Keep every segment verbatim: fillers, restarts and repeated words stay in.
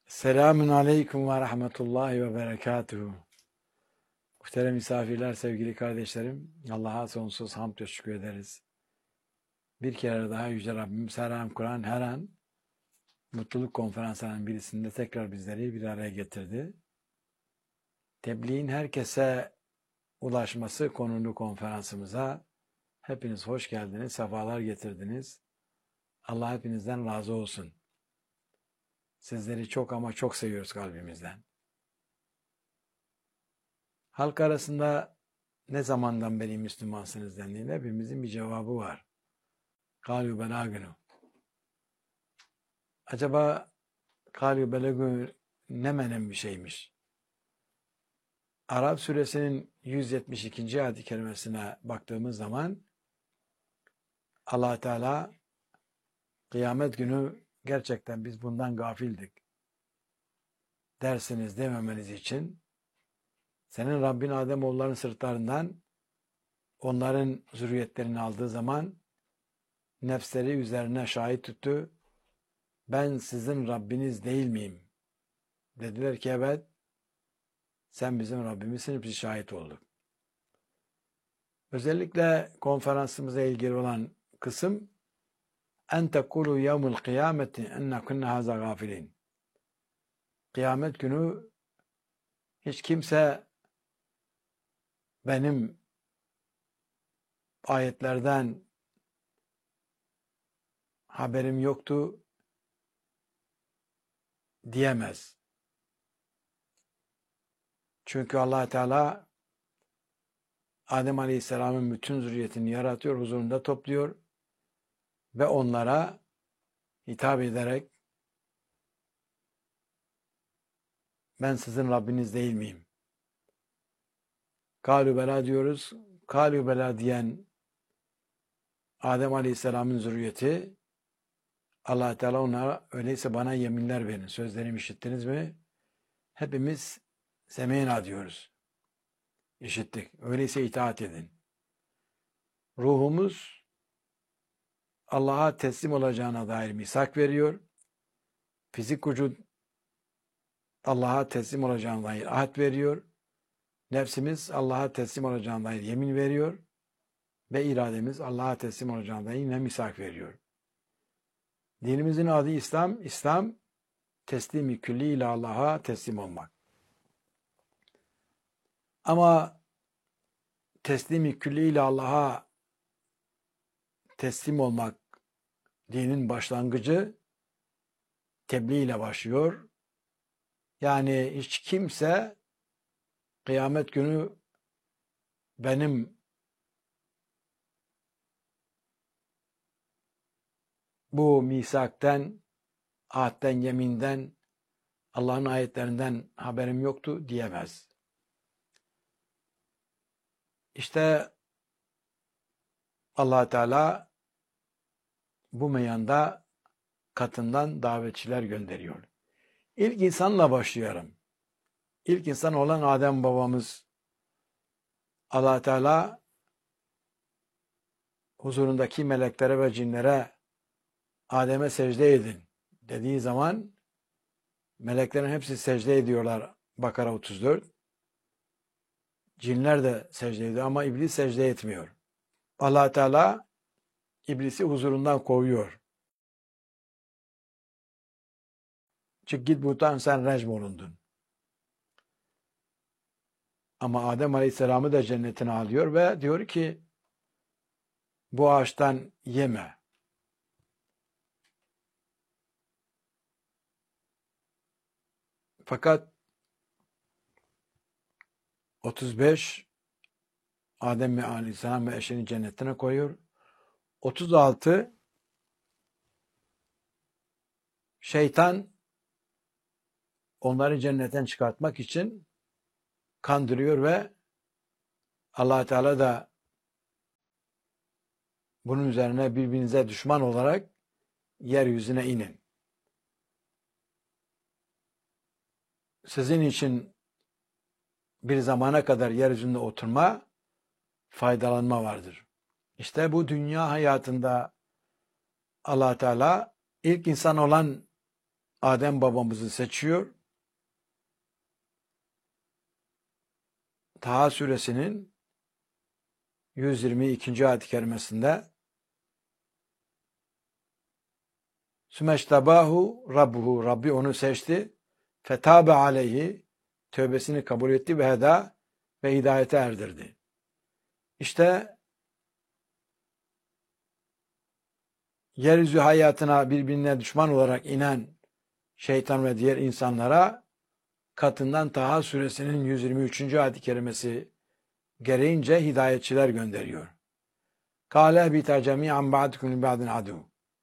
Selamun aleyküm ve rahmetullahi ve berekatuhu. Muhterem misafirler, sevgili kardeşlerim, Allah'a sonsuz hamd ve şükür ederiz. Bir kere daha Yüce Rabbim Selam Kur'an her an mutluluk konferanslarının birisinde tekrar bizleri bir araya getirdi. Tebliğin herkese ulaşması konulu konferansımıza hepiniz hoş geldiniz, sefalar getirdiniz. Allah hepinizden razı olsun. Sizleri çok ama çok seviyoruz kalbimizden. Halk arasında ne zamandan beri Müslümansınız dendiğinde hepimizin bir cevabı var. Kâlû belâgünû. Acaba kâlû belâgünû ne menen bir şeymiş? Arap suresinin yüz yetmiş ikinci ayet-i kerimesine baktığımız zaman Allah Teala kıyamet günü gerçekten biz bundan gafildik dersiniz dememeniz için senin Rabbin Ademoğulların sırtlarından onların zürriyetlerini aldığı zaman nefsleri üzerine şahit tuttu. Ben sizin Rabbiniz değil miyim? Dediler ki evet. Sen bizim Rabbimizsin, biz şahit olduk. Özellikle konferansımıza ilgili olan kısım en tekulu yevmul kıyameti enne kunna haza gafilin. Kıyamet günü hiç kimse benim ayetlerden haberim yoktu diyemez. Çünkü Allah Teala Adem Aleyhisselam'ın bütün zürriyetini yaratıyor, huzurunda topluyor ve onlara hitap ederek ben sizin Rabbiniz değil miyim? Kâlû belâ diyoruz. Kâlû belâ diyen Adem Aleyhisselam'ın zürriyeti Allah Teala onlara öyleyse bana yeminler verin. Sözlerimi işittiniz mi? Hepimiz semeyna diyoruz. İşittik. Öyleyse itaat edin. Ruhumuz Allah'a teslim olacağına dair misak veriyor. Fizik vücut Allah'a teslim olacağına dair ahd veriyor. Nefsimiz Allah'a teslim olacağına dair yemin veriyor. Ve irademiz Allah'a teslim olacağına dair yine misak veriyor. Dinimizin adı İslam. İslam teslimi külli ile Allah'a teslim olmak. Ama teslimi külli ile Allah'a teslim olmak dinin başlangıcı tebliğ ile başlıyor. Yani hiç kimse kıyamet günü benim bu misakten, ahden, yeminden, Allah'ın ayetlerinden haberim yoktu diyemez. İşte Allah Teala bu meyanda katından davetçiler gönderiyor. İlk insanla başlayalım. İlk insan olan Adem babamız Allah Teala huzurundaki meleklere ve cinlere Adem'e secde edin dediği zaman meleklerin hepsi secde ediyorlar. Bakara otuz dört. Cinler de secde ediyor ama iblis secde etmiyor. Allah Teala iblisi huzurundan kovuyor. Çık git buradan, sen recm olundun. Ama Adem Aleyhisselam'ı da cennetine alıyor ve diyor ki bu ağaçtan yeme. Fakat otuz beş Adem Aleyhisselam ve eşini cennetine koyuyor. otuz altı şeytan onları cennetten çıkartmak için kandırıyor ve Allah Teala da bunun üzerine birbirinize düşman olarak yeryüzüne inin. Sizin için bir zamana kadar yeryüzünde oturma, faydalanma vardır. İşte bu dünya hayatında Allah Teala ilk insan olan Adem babamızı seçiyor. Taha suresinin yüz yirmi ikinci ayet-i kerimesinde Sümeştabahu Rabbuhu, Rabbi onu seçti. Fetabe aleyhi, tövbesini kabul etti ve heda, ve hidayete erdirdi. İşte yeryüzü hayatına birbirine düşman olarak inen şeytan ve diğer insanlara katından Taha suresinin yüz yirmi üçüncü ayet-i kerimesi gereğince hidayetçiler gönderiyor. Kâle bita cemî'an ba'dukum li ba'din adû.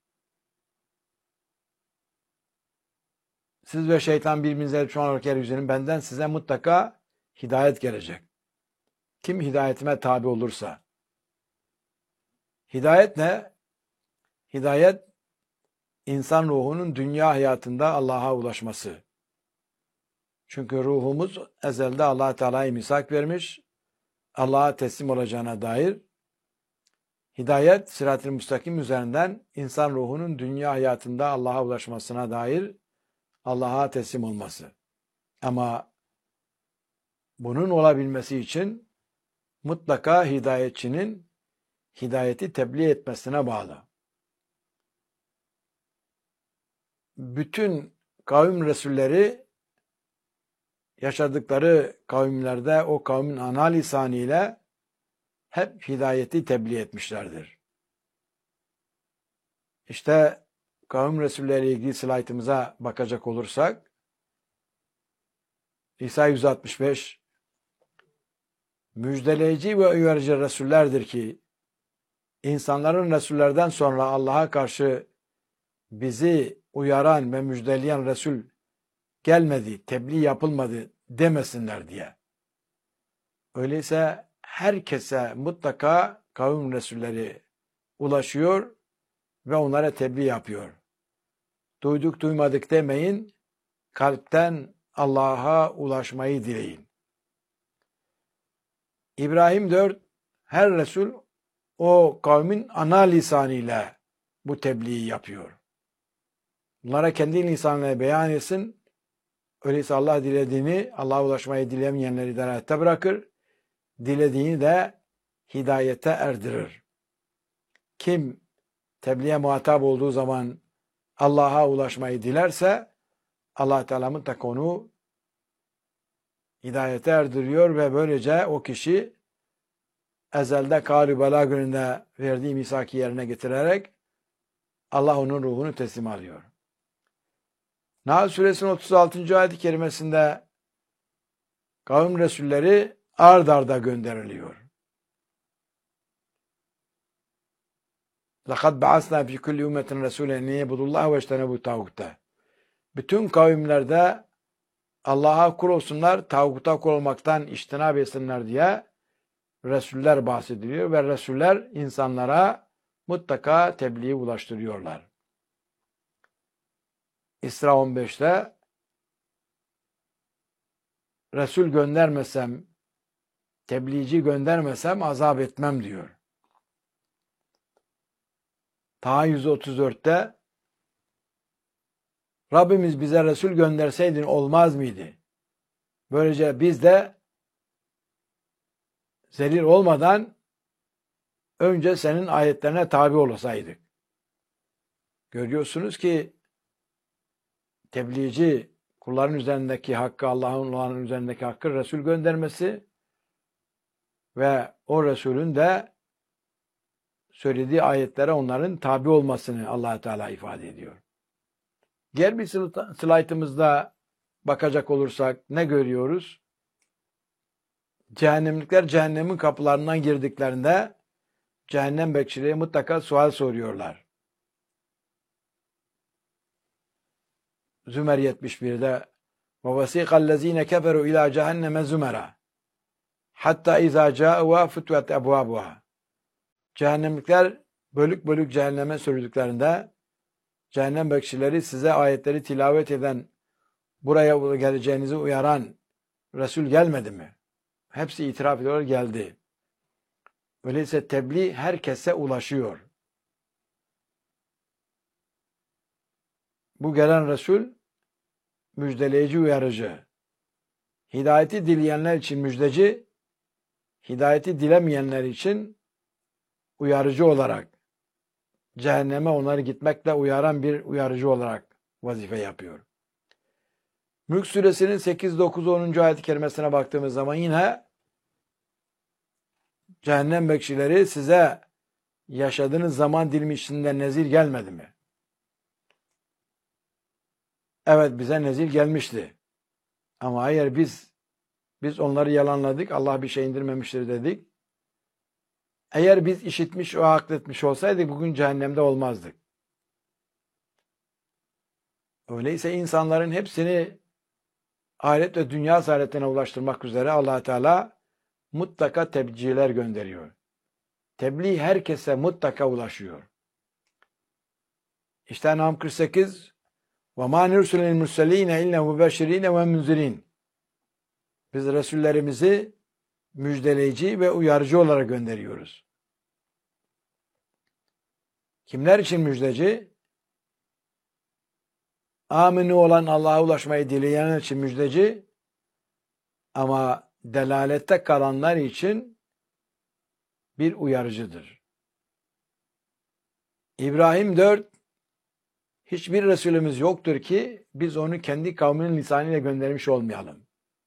Siz ve şeytan birbirinize düşman olarak yeryüzünün, benden size mutlaka hidayet gelecek. Kim hidayetime tabi olursa. Hidayet ne? Hidayet, insan ruhunun dünya hayatında Allah'a ulaşması. Çünkü ruhumuz ezelde Allah Teala'ya misak vermiş, Allah'a teslim olacağına dair. Hidayet, sırat-ı müstakim üzerinden insan ruhunun dünya hayatında Allah'a ulaşmasına dair Allah'a teslim olması. Ama bunun olabilmesi için mutlaka hidayetçinin hidayeti tebliğ etmesine bağlı. Bütün kavim resulleri yaşadıkları kavimlerde o kavmin ana lisanıyla hep hidayeti tebliğ etmişlerdir. İşte kavim resulleri ilgili slaytımıza bakacak olursak İsa yüz altmış beş müjdeleyici ve uyarıcı resullerdir ki insanların resullerden sonra Allah'a karşı bizi uyaran ve müjdeleyen Resul gelmedi, tebliğ yapılmadı demesinler diye. Öyleyse herkese mutlaka kavim Resulleri ulaşıyor ve onlara tebliğ yapıyor. Duyduk duymadık demeyin, kalpten Allah'a ulaşmayı dileyin. İbrahim dört, her Resul o kavmin ana lisanıyla bu tebliği yapıyor. Bunlara kendi lisanıyla beyan etsin. Öyleyse Allah dilediğini, Allah'a ulaşmayı dilemeyenleri dalalette bırakır. Dilediğini de hidayete erdirir. Kim tebliğe muhatap olduğu zaman Allah'a ulaşmayı dilerse Allah Teala mutlaka onu hidayete erdiriyor ve böylece o kişi ezelde Kâr-ı Belâ gününde verdiği misaki yerine getirerek Allah onun ruhunu teslim alıyor. Nahl suresinin otuz altıncı ayet-i kerimesinde kavim resulleri ard arda gönderiliyor. لَقَدْ بَعَثْنَا فِي كُلِّ اُمَّةٍ رَسُولًا اَنْ يَعْبُدُوا اللّٰهَ وَاجْتَنِبُوا الطَّاغُوتَ. Bütün kavimlerde Allah'a kul olsunlar, tağuta kul olmaktan iştinab etsinler diye Resuller bahsediliyor ve Resuller insanlara mutlaka tebliği ulaştırıyorlar. İsra on beşte Resul göndermesem, tebliğci göndermesem azap etmem diyor. Taha yüz otuz dörtte Rabbimiz bize Resul gönderseydin olmaz mıydı? Böylece biz de zelil olmadan önce senin ayetlerine tabi olasaydık. Görüyorsunuz ki tebliğci kulların üzerindeki hakkı, Allah'ın olanın üzerindeki hakkı Resul göndermesi ve o Resulün de söylediği ayetlere onların tabi olmasını Allah Teala ifade ediyor. Diğer bir slaytımızda bakacak olursak ne görüyoruz? Cehennemlikler cehennemin kapılarından girdiklerinde cehennem bekçileri mutlaka sual soruyorlar. Zümer yetmiş birde وَوَسِيقَ الَّذ۪ينَ كَفَرُوا اِلٰى جَهَنَّمَ زُمَرًا حَتَّى اِذَا جَاءُوَا فُتْوَتْ اَبْوَابُهَا. Cehennemlikler bölük bölük cehenneme sürüldüklerinde cehennem bekçileri size ayetleri tilavet eden, buraya geleceğinizi uyaran Resul gelmedi mi? Hepsi itiraf ediyor, geldi. Öyleyse tebliğ herkese ulaşıyor. Bu gelen Resul müjdeleyici, uyarıcı. Hidayeti dileyenler için müjdeci, hidayeti dilemeyenler için uyarıcı olarak, cehenneme onları gitmekle uyaran bir uyarıcı olarak vazife yapıyor. Mülk Suresinin sekiz, dokuz, onuncu ayet-i kerimesine baktığımız zaman yine cehennem bekçileri size yaşadığınız zaman dilimi içinde nezir gelmedi mi? Evet, bize nezir gelmişti. Ama eğer biz biz onları yalanladık, Allah bir şey indirmemiştir dedik. Eğer biz işitmiş ve akletmiş olsaydık bugün cehennemde olmazdık. Öyleyse insanların hepsini ahiret ve dünya saadetine ulaştırmak üzere Allah Teala mutlaka tebliğciler gönderiyor. Tebliğ herkese mutlaka ulaşıyor. İşte En'am kırk sekiz وَمَا نُرْسُلُ الْمُرْسَلِينَ اِلَّا مُبَشِّر۪ينَ وَمُنْزِر۪ينَ Biz Resullerimizi müjdeleyici ve uyarıcı olarak gönderiyoruz. Kimler için müjdeci? Aminu olan, Allah'a ulaşmayı dileyenler için müjdeci, ama delalette kalanlar için bir uyarıcıdır. İbrahim dört, hiçbir Resulümüz yoktur ki biz onu kendi kavminin lisanıyla göndermiş olmayalım.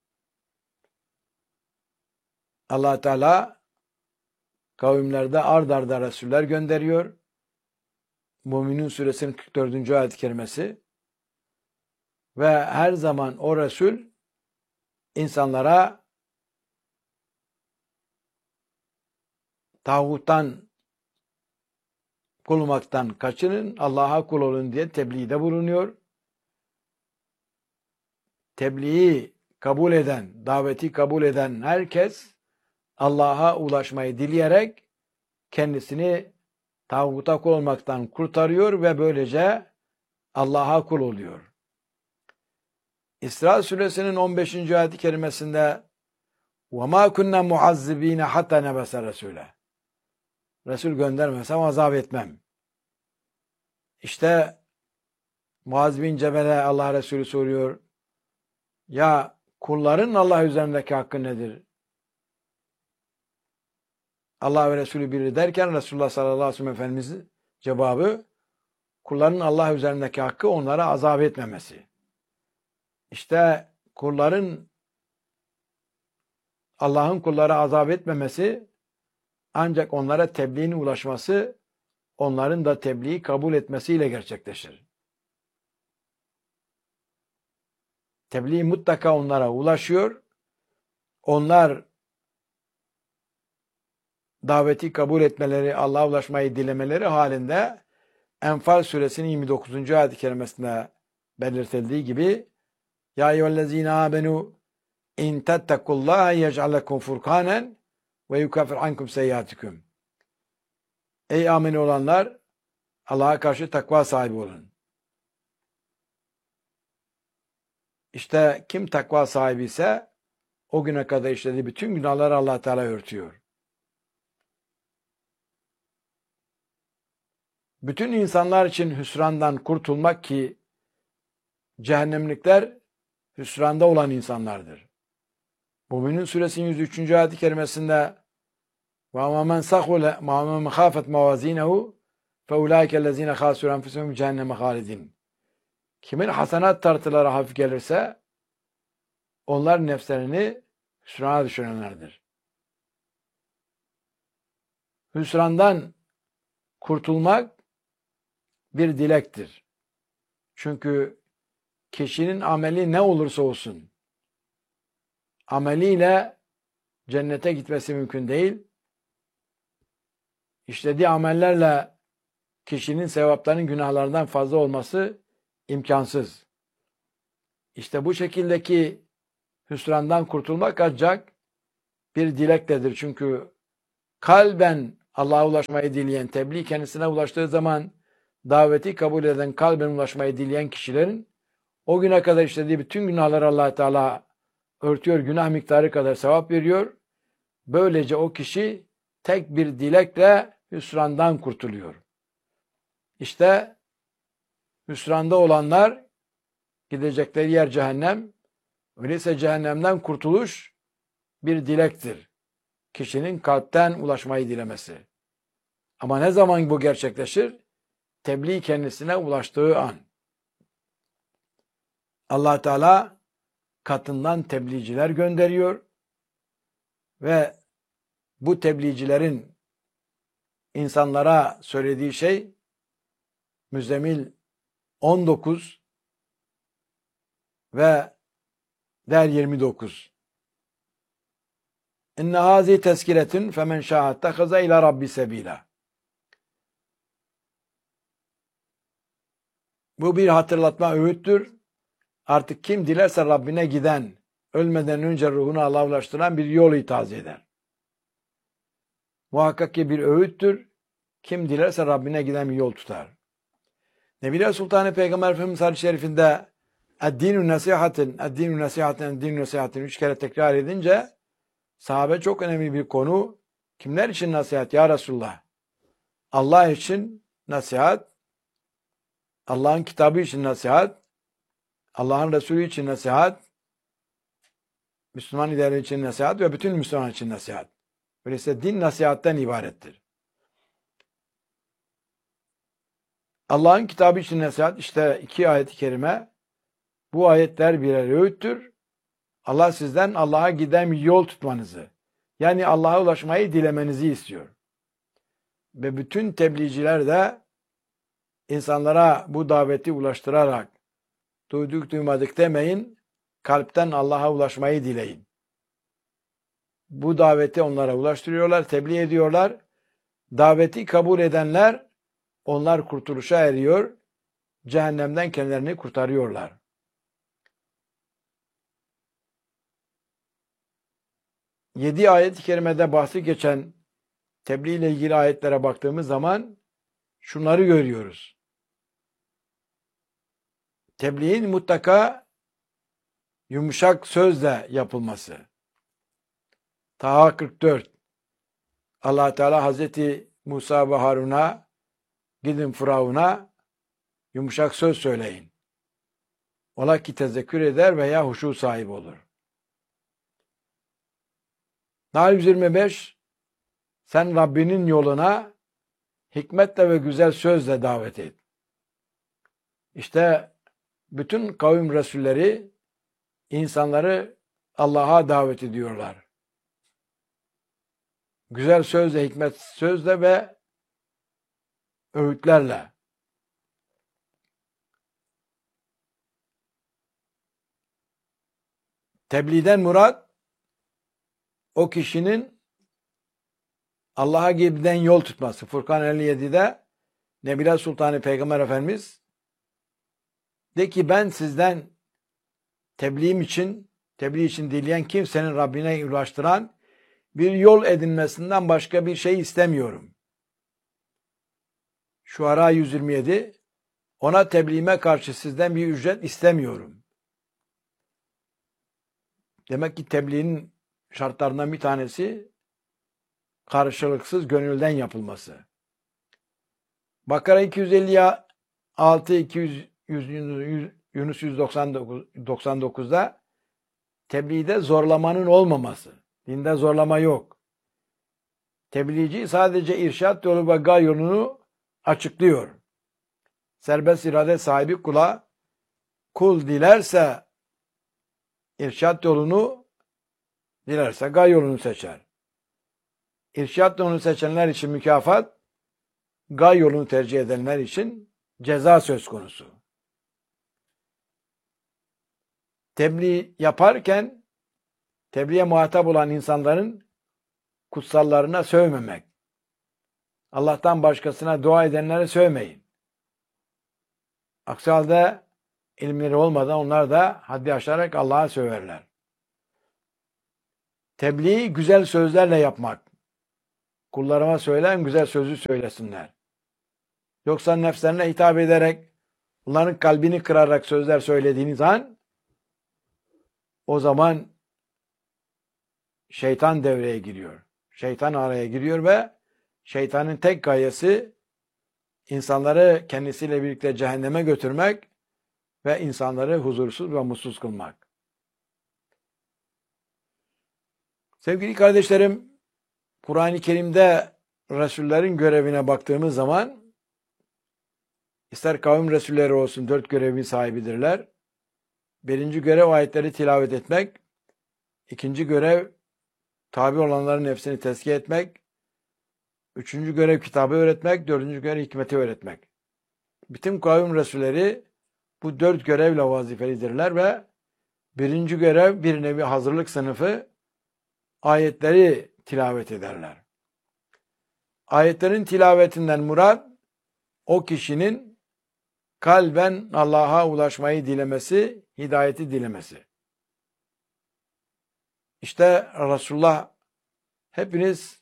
Allah Teala kavimlerde ard arda Resuller gönderiyor. Müminun Suresinin kırk dördüncü ayet-i kerimesi. Ve her zaman o Resul insanlara tağuttan, kul olmaktan kaçının, Allah'a kul olun diye tebliğde bulunuyor. Tebliği kabul eden, daveti kabul eden herkes Allah'a ulaşmayı dileyerek kendisini tağuta kul olmaktan kurtarıyor ve böylece Allah'a kul oluyor. İsra Suresinin on beşinci ayet-i kerimesinde وَمَا كُنَّا مُعَذِّب۪ينَ حَتَّى نَبَسَ رَسُولَ Resul göndermesem azap etmem. İşte Muaz bin Cebel'e Allah Resulü soruyor. Ya kulların Allah üzerindeki hakkı nedir? Allah ve Resulü biri derken Resulullah sallallahu aleyhi ve sellem Efendimiz'in cevabı, kulların Allah üzerindeki hakkı onlara azap etmemesi. İşte kulların, Allah'ın kullara azap etmemesi, ancak onlara tebliğin ulaşması, onların da tebliği kabul etmesiyle gerçekleşir. Tebliğ mutlaka onlara ulaşıyor. Onlar daveti kabul etmeleri, Allah'a ulaşmayı dilemeleri halinde Enfal Suresinin yirmi dokuzuncu ayet-i kerimesinde belirtildiği gibi Ya eyyühellezine amenu in tettekullaha yec'al lekum furkanen ve yukafir ankum seyyiatikum. Ey amin olanlar, Allah'a karşı takva sahibi olun. İşte kim takva sahibi ise o güne kadar işlediği bütün günahları Allah Teala örtüyor. Bütün insanlar için hüsrandan kurtulmak, ki cehennemlikler hüsranda olan insanlardır. Müminun Suresinin yüz üçüncü ayet-i kerimesinde وَمَنْ سَخُلَ مَعَمَنْ خَافَتْ مَوَازِينَهُ فَاُولَٰئِكَ الَّذ۪ينَ خَاسُرُ أَنْفُسَهُمْ cehenneme halidin. Kimin hasenat tartıları hafif gelirse onlar nefslerini hüsrana düşürenlerdir. Hüsrandan kurtulmak bir dilektir. Çünkü kişinin ameli ne olursa olsun, ameliyle cennete gitmesi mümkün değil. İşlediği amellerle kişinin sevaplarının günahlardan fazla olması imkansız. İşte bu şekildeki hüsrandan kurtulmak ancak bir dilektedir. Çünkü kalben Allah'a ulaşmayı dileyen, tebliğ kendisine ulaştığı zaman daveti kabul eden, kalben ulaşmayı dileyen kişilerin o güne kadar işlediği bütün günahları Allah Teala örtüyor, günah miktarı kadar sevap veriyor. Böylece o kişi tek bir dilekle hüsrandan kurtuluyor. İşte hüsranda olanlar Gidecekleri yer cehennem. Öyleyse cehennemden kurtuluş bir dilektir. Kişinin kalpten ulaşmayı dilemesi. Ama ne zaman bu gerçekleşir? Tebliğ kendisine ulaştığı an. Allah Teala katından tebliğciler gönderiyor ve bu tebliğcilerin insanlara söylediği şey Müzzemil on dokuz ve der yirmi dokuz. İnne hazi tezkiretun femen şa'a ittahaza ila rabbi sebila. Bu bir hatırlatma, öğüttür. Artık kim dilerse Rabbine giden, ölmeden önce ruhunu Allah'a ulaştıran bir yol itaz eder. Muhakkak ki bir öğüttür. Kim dilerse Rabbine giden bir yol tutar. Nebiler Sultanı Peygamber Efendimiz hadis-i şerifinde "Ed-dinu nasihatin, ed-dinu nasihatin, ed-dinu nasihatin" üç kere tekrar edince sahabe çok önemli bir konu. Kimler için nasihat ya Resulullah? Allah için nasihat, Allah'ın kitabı için nasihat, Allah'ın Resulü için nasihat, Müslüman liderler için nasihat ve bütün Müslüman için nasihat. Öyleyse din nasihatten ibarettir. Allah'ın kitabı için nasihat, işte iki ayet-i kerime. Bu ayetler birer öğüttür. Allah sizden Allah'a giden bir yol tutmanızı, yani Allah'a ulaşmayı dilemenizi istiyor. Ve bütün tebliğciler de insanlara bu daveti ulaştırarak duyduk duymadık demeyin, kalpten Allah'a ulaşmayı dileyin. Bu daveti onlara ulaştırıyorlar, tebliğ ediyorlar. Daveti kabul edenler, onlar kurtuluşa eriyor, cehennemden kendilerini kurtarıyorlar. Yedi ayet-i kerimede bahsi geçen tebliğ ile ilgili ayetlere baktığımız zaman şunları görüyoruz. Tebliğin mutlaka yumuşak sözle yapılması. Taha kırk dört. Allah Teala Hazreti Musa ve Harun'a gidin Firavun'a yumuşak söz söyleyin. Ola ki tezekkür eder veya huşu sahibi olur. Nahl yüz yirmi beş. Sen Rabbinin yoluna hikmetle ve güzel sözle davet et. İşte bütün kavim resulleri insanları Allah'a davet ediyorlar. Güzel sözle, hikmet sözle ve öğütlerle. Tebliğden murat o kişinin Allah'a giden yol tutması. Furkan elli yedi'de Nebiler Sultanı Peygamber Efendimiz de ki ben sizden tebliğim için, tebliğ için dileyen kimsenin Rabbine ulaştıran bir yol edinmesinden başka bir şey istemiyorum. Şuara yüz yirmi yedi. Ona tebliğime karşı sizden bir ücret istemiyorum. Demek ki tebliğin şartlarından bir tanesi karşılıksız gönülden yapılması. Bakara iki yüz elli altı, iki yüz, Yunus yüz doksan dokuz'da tebliğde zorlamanın olmaması. Dinde zorlama yok. Tebliğci sadece irşat yolu ve gay yolunu açıklıyor. Serbest irade sahibi kula, kul dilerse irşat yolunu, dilerse gay yolunu seçer. İrşat yolunu seçenler için mükafat, gay yolunu tercih edenler için ceza söz konusu. Tebliğ yaparken tebliğe muhatap olan insanların kutsallarına sövmemek. Allah'tan başkasına dua edenlere sövmeyin. Aksi halde ilimleri olmadan onlar da haddi aşarak Allah'a söverler. Tebliği güzel sözlerle yapmak. Kullarıma söyleyen güzel sözü söylesinler. Yoksa nefslerine hitap ederek, onların kalbini kırarak sözler söylediğiniz an, o zaman şeytan devreye giriyor. Şeytan araya giriyor ve şeytanın tek gayesi insanları kendisiyle birlikte cehenneme götürmek ve insanları huzursuz ve mutsuz kılmak. Sevgili kardeşlerim, Kur'an-ı Kerim'de Resullerin görevine baktığımız zaman, ister kavim Resulleri olsun, dört görevin sahibidirler. Birinci görev ayetleri tilavet etmek, ikinci görev tabi olanların nefsini tezkiye etmek, üçüncü görev kitabı öğretmek, dördüncü görev hikmeti öğretmek. Bütün kavim Resulleri bu dört görevle vazifelidirler ve birinci görev bir nevi hazırlık sınıfı, ayetleri tilavet ederler. Ayetlerin tilavetinden murat, o kişinin kalben Allah'a ulaşmayı dilemesi, hidayeti dilemesi. İşte Resulullah, hepiniz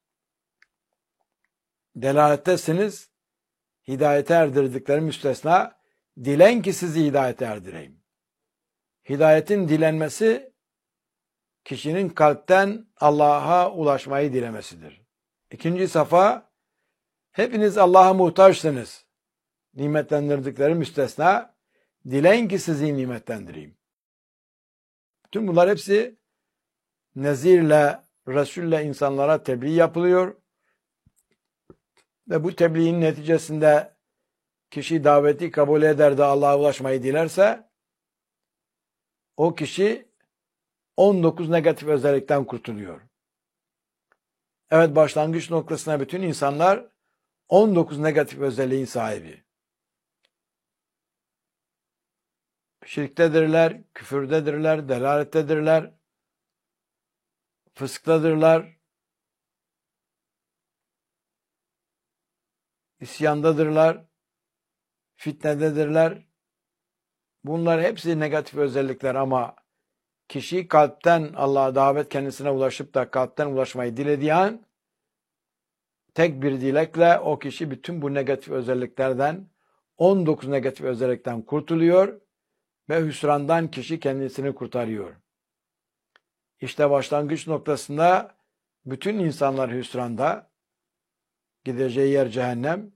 delalettesiniz, hidayete erdirdikleri müstesna, dilen ki sizi hidayete erdireyim. Hidayetin dilenmesi, kişinin kalpten Allah'a ulaşmayı dilemesidir. İkinci safa, hepiniz Allah'a muhtaçsınız. Nimetlendirdikleri müstesna, dilen ki sizi nimetlendireyim. Tüm bunlar hepsi nezirle, Resul'le insanlara tebliğ yapılıyor. Ve bu tebliğin neticesinde kişi daveti kabul eder de Allah'a ulaşmayı dilerse, o kişi on dokuz negatif özellikten kurtuluyor. Evet, başlangıç noktasına bütün insanlar on dokuz negatif özelliğin sahibi. Şirktedirler, küfürdedirler, delalettedirler, fısktadırlar, isyandadırlar, fitnededirler. Bunlar hepsi negatif özellikler ama kişi kalpten Allah'a davet kendisine ulaşıp da kalpten ulaşmayı dilediği an, tek bir dilekle o kişi bütün bu negatif özelliklerden, on dokuz negatif özellikten kurtuluyor ve hüsrandan kişi kendisini kurtarıyor. İşte başlangıç noktasında bütün insanlar hüsranda, gideceği yer cehennem,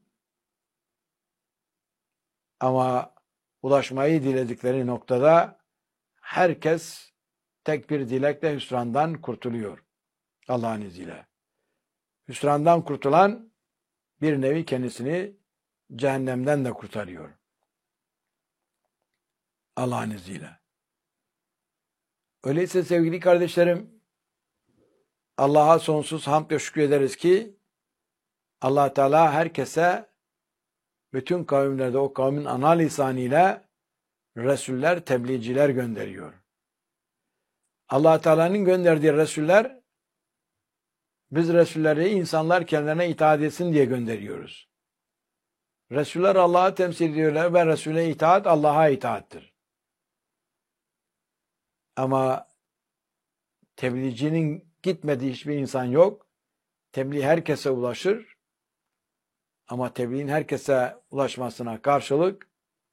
ama ulaşmayı diledikleri noktada herkes tek bir dilekle hüsrandan kurtuluyor Allah'ın izniyle. Hüsrandan kurtulan bir nevi kendisini cehennemden de kurtarıyor Allah'ın izniyle. Öyleyse sevgili kardeşlerim, Allah'a sonsuz hamd ve şükür ederiz ki Allah Teala herkese, bütün kavimlerde o kavmin ana lisanıyla Resuller, tebliğciler gönderiyor. Allah Teala'nın gönderdiği Resuller, biz Resulleri insanlar kendilerine itaat etsin diye gönderiyoruz. Resuller Allah'a temsil ediyorlar ve Resul'e itaat Allah'a itaattir. Ama tebliğcinin gitmediği hiçbir insan yok. Tebliğ herkese ulaşır. Ama tebliğin herkese ulaşmasına karşılık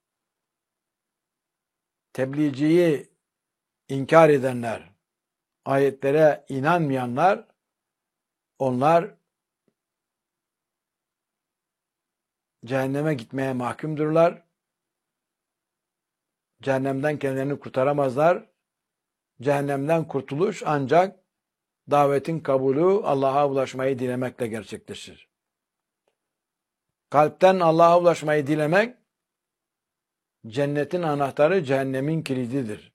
tebliğciyi inkar edenler, ayetlere inanmayanlar, onlar cehenneme gitmeye mahkumdurlar. Cehennemden kendilerini kurtaramazlar. Cehennemden kurtuluş ancak davetin kabulü, Allah'a ulaşmayı dilemekle gerçekleşir. Kalpten Allah'a ulaşmayı dilemek, cennetin anahtarı, cehennemin kilididir.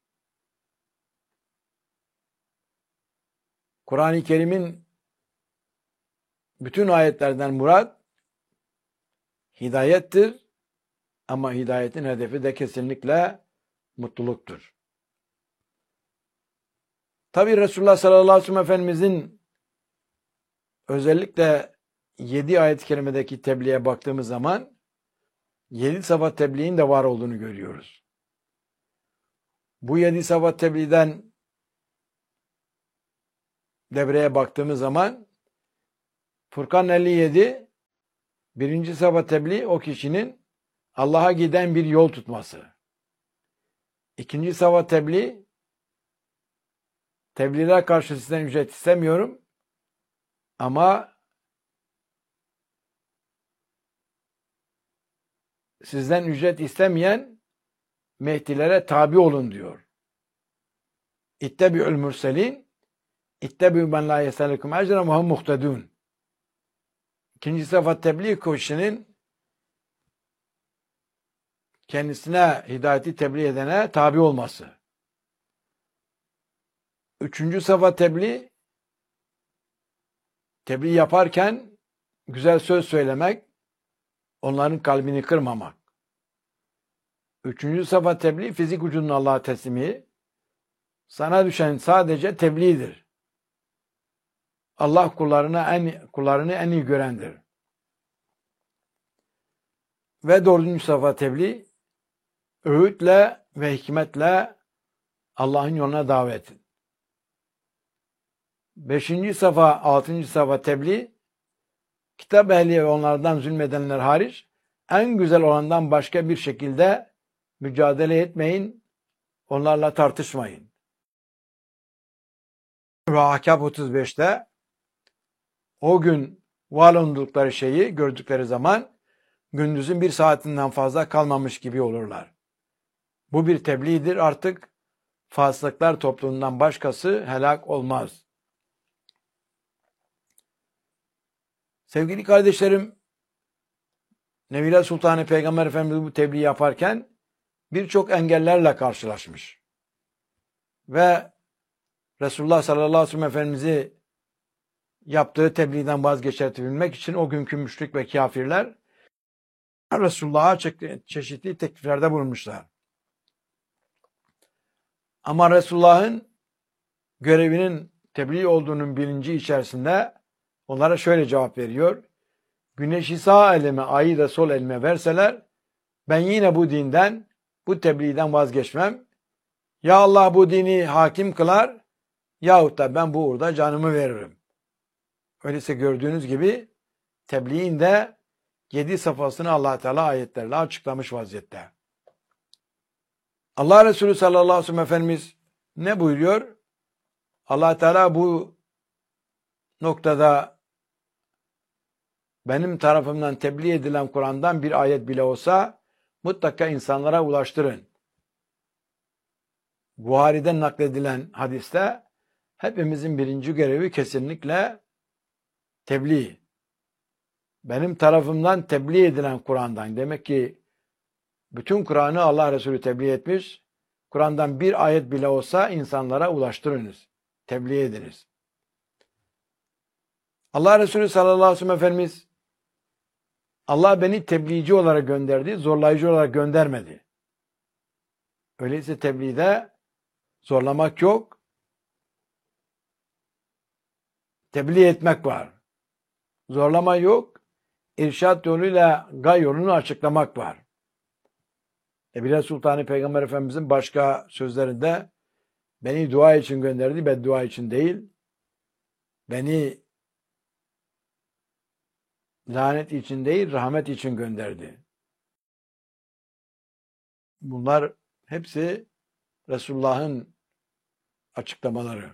Kur'an-ı Kerim'in bütün ayetlerden murat hidayettir. Ama hidayetin hedefi de kesinlikle mutluluktur. Tabi Resulullah sallallahu aleyhi ve sellem Efendimizin özellikle yedi ayet-i kerimedeki tebliğe baktığımız zaman yedi safa tebliğin de var olduğunu görüyoruz. Bu yedi safa tebliğden devreye baktığımız zaman Furkan elli yedi, birinci safa tebliğ o kişinin Allah'a giden bir yol tutması. İkinci safa tebliğ, tebliğe karşı sizden ücret istemiyorum ama sizden ücret istemeyen Mehdilere tabi olun diyor. İttebi'ül mürselin İttebi'ü men la yeselüküm ecren ve hum muhtedun. İkinci sıfat tebliğ kişinin kendisine hidayeti tebliğ edene tabi olması. Üçüncü sıfat tebliğ, tebliğ yaparken güzel söz söylemek, onların kalbini kırmamak. Üçüncü sıfat tebliğ, fizik ucunun Allah'a teslimi. Sana düşen sadece tebliğdir. Allah kullarına en, kullarını en iyi görendir. Ve dördüncü sıfat tebliğ, öğütle ve hikmetle Allah'ın yoluna davet. Beşinci safa, altıncı safa tebliğ, kitap ehli ve onlardan zulmedenler hariç, en güzel olandan başka bir şekilde mücadele etmeyin, onlarla tartışmayın. Ve Ahkâb otuz beşte, o gün var oldukları şeyi gördükleri zaman, gündüzün bir saatinden fazla kalmamış gibi olurlar. Bu bir tebliğdir, artık fasıklar topluluğundan başkası helak olmaz. Sevgili kardeşlerim, Nebiler Sultanı Peygamber Efendimiz bu tebliğ yaparken birçok engellerle karşılaşmış. Ve Resulullah sallallahu aleyhi ve sellem Efendimiz'i yaptığı tebliğden vazgeçirtebilmek için o günkü müşrik ve kafirler Resulullah'a çeşitli tekliflerde bulunmuşlar. Ama Resulullah'ın görevinin tebliğ olduğunun bilinci içerisinde onlara şöyle cevap veriyor. Güneşi sağ elime, ayı da sol elime verseler, ben yine bu dinden, bu tebliğden vazgeçmem. Ya Allah bu dini hakim kılar, yahut da ben bu uğurda canımı veririm. Öyleyse gördüğünüz gibi tebliğin de yedi safhasını Allah Teala ayetlerle açıklamış vaziyette. Allah Resulü sallallahu aleyhi ve sellem Efendimiz ne buyuruyor? Allah Teala bu noktada benim tarafımdan tebliğ edilen Kur'an'dan bir ayet bile olsa mutlaka insanlara ulaştırın. Buhari'den nakledilen hadiste hepimizin birinci görevi kesinlikle tebliğ. Benim tarafımdan tebliğ edilen Kur'an'dan. Demek ki bütün Kur'an'ı Allah Resulü tebliğ etmiş. Kur'an'dan bir ayet bile olsa insanlara ulaştırınız. Tebliğ ediniz. Allah Resulü sallallahu aleyhi ve sellem Efendimiz Allah beni tebliğci olarak gönderdi, zorlayıcı olarak göndermedi. Öyleyse tebliğde zorlamak yok, tebliğ etmek var. Zorlama yok, irşad yoluyla gay yolunu açıklamak var. Nebiler Sultanı Peygamber Efendimizin başka sözlerinde beni dua için gönderdi, beddua için değil, beni lanet için değil, rahmet için gönderdi. Bunlar hepsi Resulullah'ın açıklamaları.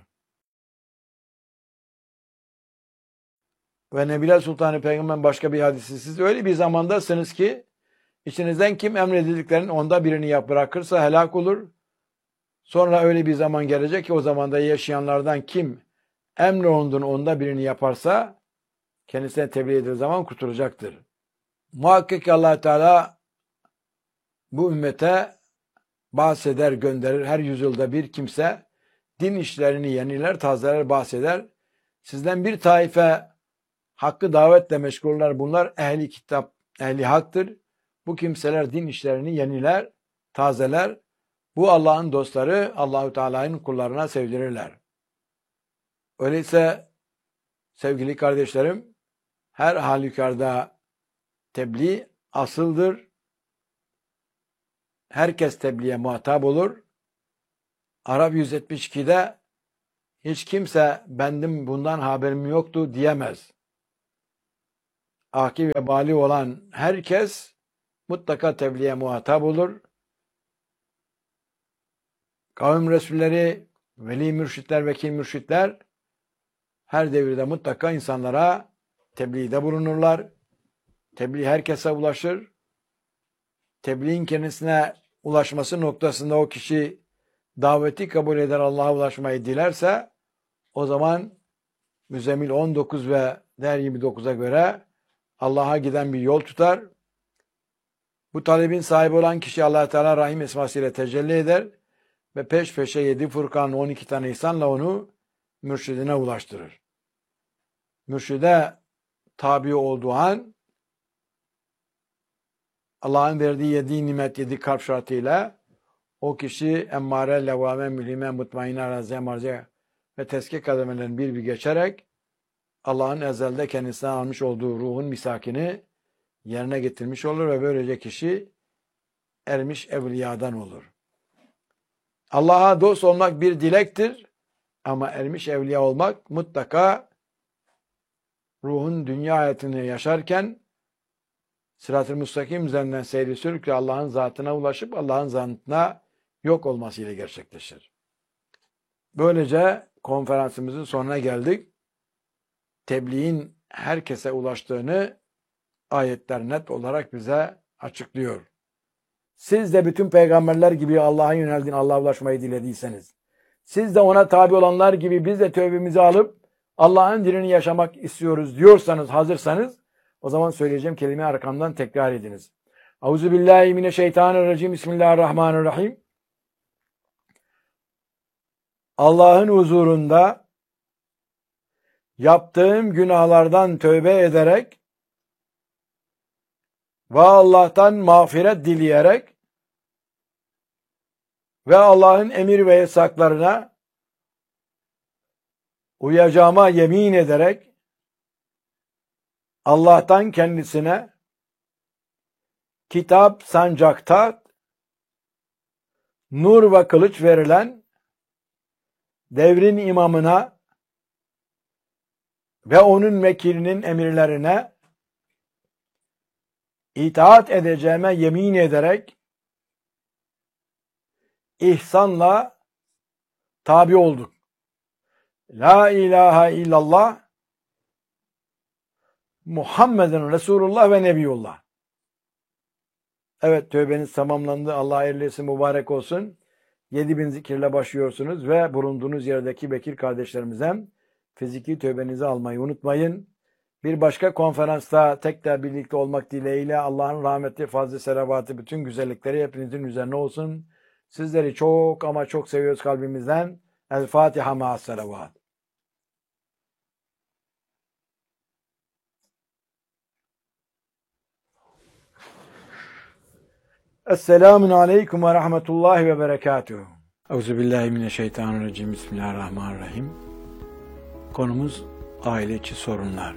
Ve Nebiler Sultanı Peygamber'in başka bir hadisi, siz öyle bir zamandasınız ki içinizden kim emredildiklerinin onda birini yap bırakırsa helak olur. Sonra öyle bir zaman gelecek ki o zamanda yaşayanlardan kim emrolunduğunu onda birini yaparsa kendisine tebliğ edildiği zaman kurtulacaktır. Muhakkak Allah Teala bu ümmete bahseder, gönderir. Her yüzyılda bir kimse din işlerini yeniler, tazeler, bahseder. Sizden bir taife hakkı davetle meşgullar. Bunlar ehli kitap, ehli haktır. Bu kimseler din işlerini yeniler, tazeler. Bu Allah'ın dostları, Allahu Teala'nın kullarına sevdirirler. Öyleyse sevgili kardeşlerim, her halükarda tebliğ asıldır. Herkes tebliğe muhatap olur. Arap yüz yetmiş ikide hiç kimse bendim bundan haberim yoktu diyemez. Akil ve bali olan herkes mutlaka tebliğe muhatap olur. Kavim Resulleri, veli mürşitler, vekil mürşitler her devirde mutlaka insanlara tebliğde bulunurlar. Tebliğ herkese ulaşır. Tebliğin kendisine ulaşması noktasında o kişi daveti kabul eder, Allah'a ulaşmayı dilerse, o zaman Müzzemmil on dokuz ve Der yirmi dokuza göre Allah'a giden bir yol tutar. Bu talebin sahibi olan kişi Allah Teala Rahim esmasıyla tecelli eder ve peş peşe yedi Furkan on iki tane ihsanla onu mürşidine ulaştırır. Mürşide tabi olduğu an Allah'ın verdiği yedi nimet, yedi kalp şartıyla o kişi emmare, levvame, mülhime, mutmainne, raziye, marziye ve tezkiye kademelerini bir bir geçerek Allah'ın ezelde kendisine almış olduğu ruhun misakini yerine getirmiş olur ve böylece kişi ermiş evliyadan olur. Allah'a dost olmak bir dilektir ama ermiş evliya olmak mutlaka ruhun dünya hayatını yaşarken sırat-ı müstakim üzerinden seyri sürükle Allah'ın zatına ulaşıp Allah'ın zatına yok olmasıyla gerçekleşir. Böylece konferansımızın sonuna geldik. Tebliğin herkese ulaştığını ayetler net olarak bize açıklıyor. Siz de bütün peygamberler gibi Allah'a yöneldin, Allah'a ulaşmayı dilediyseniz, siz de ona tabi olanlar gibi biz de tövbemizi alıp Allah'ın dinini yaşamak istiyoruz diyorsanız, hazırsanız, o zaman söyleyeceğim kelimeyi arkamdan tekrar ediniz. Euzubillahimineşşeytanirracim. Bismillahirrahmanirrahim. Allah'ın huzurunda yaptığım günahlardan tövbe ederek ve Allah'tan mağfiret dileyerek ve Allah'ın emir ve yasaklarına uyacağıma yemin ederek Allah'tan kendisine kitap, sancakta nur ve kılıç verilen devrin imamına ve onun vekilinin emirlerine itaat edeceğime yemin ederek ihsanla tabi olduk. La ilahe illallah Muhammeden Resulullah ve Nebiyullah. Evet, tövbeniz tamamlandı. Allah hayırlı etsin, mübarek olsun. yedi bin zikirle başlıyorsunuz ve bulunduğunuz yerdeki bekir kardeşlerimize fiziki tövbenizi almayı unutmayın. Bir başka konferansta tekrar birlikte olmak dileğiyle Allah'ın rahmeti, fazl-ı selavatı, bütün güzellikleri hepinizin üzerine olsun. Sizleri çok ama çok seviyoruz kalbimizden. El Fatiha ma'as selavat. Esselamun aleyküm ve rahmetullahi ve berekatuhu. Euzubillahimineşşeytanirracim. Bismillahirrahmanirrahim. Konumuz aile içi sorunlar.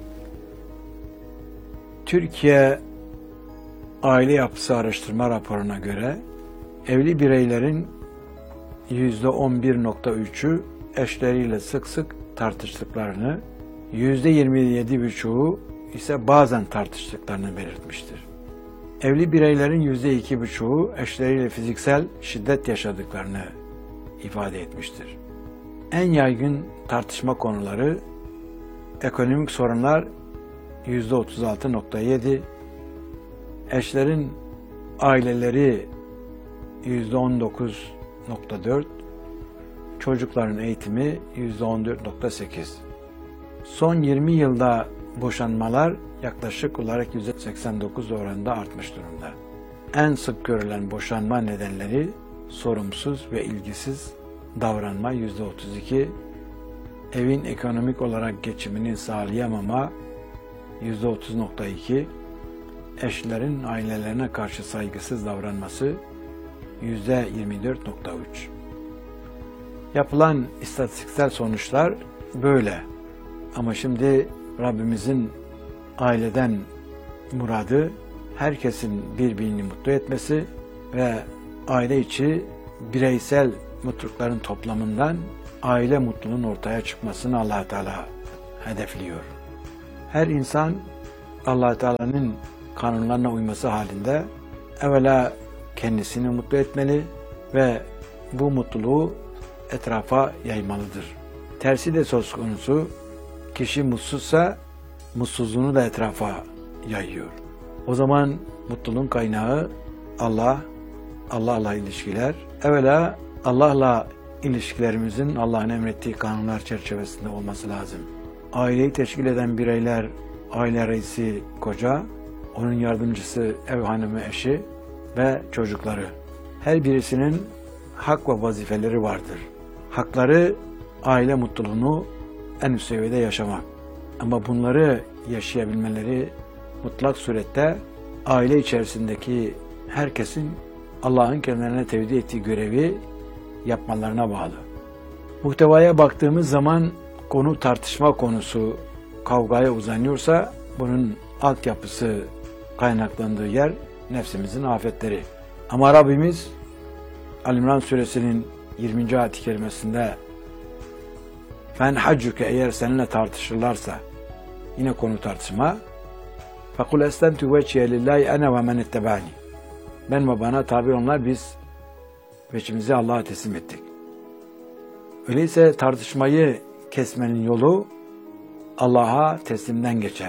Türkiye Aile Yapısı Araştırma Raporu'na göre evli bireylerin yüzde on bir nokta üçü eşleriyle sık sık tartıştıklarını, yüzde yirmi yedi buçuğu ise bazen tartıştıklarını belirtmiştir. Evli bireylerin yüzde iki buçuğu eşleriyle fiziksel şiddet yaşadıklarını ifade etmiştir. En yaygın tartışma konuları ekonomik sorunlar yüzde otuz altı nokta yedi, eşlerin aileleri yüzde on dokuz nokta dört, çocukların eğitimi yüzde on dört nokta sekiz. Son yirmi yılda boşanmalar yaklaşık olarak yüzde seksen dokuz oranında artmış durumda. En sık görülen boşanma nedenleri sorumsuz ve ilgisiz davranma yüzde otuz iki, evin ekonomik olarak geçimini sağlayamama yüzde otuz nokta iki, eşlerin ailelerine karşı saygısız davranması yüzde yirmi dört nokta üç. Yapılan istatistiksel sonuçlar böyle. Ama şimdi Rabbimizin aileden muradı herkesin birbirini mutlu etmesi ve aile içi bireysel mutlulukların toplamından aile mutluluğunun ortaya çıkmasını Allah Teala hedefliyor. Her insan Allah Teala'nın kanunlarına uyması halinde evvela kendisini mutlu etmeli ve bu mutluluğu etrafa yaymalıdır. Tersi de söz konusu, kişi mutsuzsa mutsuzluğunu da etrafa yayıyor. O zaman mutluluğun kaynağı Allah Allah'la ilişkiler. Evvela Allah'la ilişkilerimizin Allah'ın emrettiği kanunlar çerçevesinde olması lazım. Aileyi teşkil eden bireyler, aile reisi koca, onun yardımcısı ev hanımı eşi ve çocukları. Her birisinin hak ve vazifeleri vardır. Hakları aile mutluluğunu en üst seviyede yaşamak. Ama bunları yaşayabilmeleri mutlak surette aile içerisindeki herkesin Allah'ın kendilerine tevdi ettiği görevi yapmalarına bağlı. Muhtevaya baktığımız zaman konu tartışma konusu kavgaya uzanıyorsa bunun altyapısı kaynaklandığı yer nefsimizin afetleri. Ama Rabbimiz Al-İmran suresinin yirminci ayet-i kerimesinde "Fen haccuke" eğer seninle tartışırlarsa, yine konu tartışma, "Fekul eslemtu vecihe lillahi ene ve men ittebani." Ben ve bana tabi onlar biz veçimizi Allah'a teslim ettik. Öyleyse tartışmayı kesmenin yolu Allah'a teslimden geçer.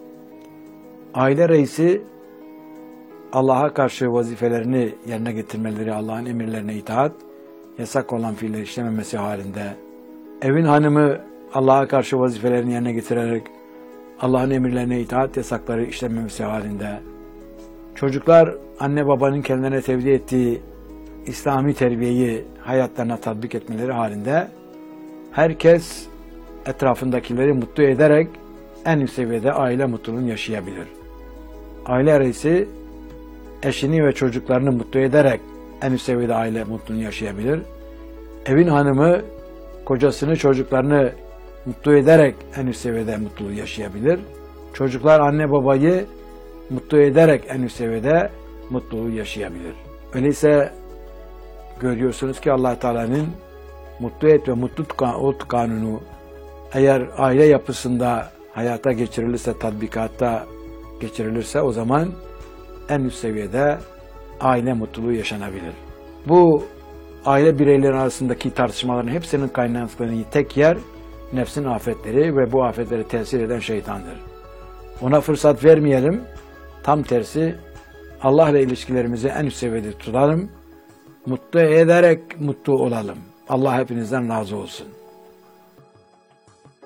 Aile reisi Allah'a karşı vazifelerini yerine getirmeleri, Allah'ın emirlerine itaat, yasak olan fiiller işlememesi halinde, evin hanımı Allah'a karşı vazifelerini yerine getirerek Allah'ın emirlerine itaat, yasakları işlememesi halinde, çocuklar anne babanın kendilerine tevdi ettiği İslami terbiyeyi hayatlarına tatbik etmeleri halinde herkes etrafındakileri mutlu ederek en üst seviyede aile mutluluğunu yaşayabilir. Aile reisi eşini ve çocuklarını mutlu ederek en üst seviyede aile mutluluğunu yaşayabilir. Evin hanımı kocasını, çocuklarını mutlu ederek en üst seviyede mutluluğu yaşayabilir. Çocuklar anne babayı mutlu ederek en üst seviyede mutluluğu yaşayabilir. Öyleyse görüyorsunuz ki Allah Teala'nın mutlu et ve mutlu ol kanunu eğer aile yapısında hayata geçirilirse, tatbikatta geçirilirse o zaman en üst seviyede aile mutluluğu yaşanabilir. Bu aile bireyleri arasındaki tartışmaların hepsinin kaynaklandığı tek yer nefsin afetleri ve bu afetlere tesir eden şeytandır. Ona fırsat vermeyelim. Tam tersi Allah'la ilişkilerimizi en üst seviyede tutalım. Mutlu ederek mutlu olalım. Allah hepinizden razı olsun.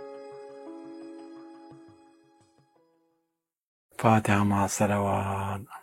Fatiha ma'as salavat.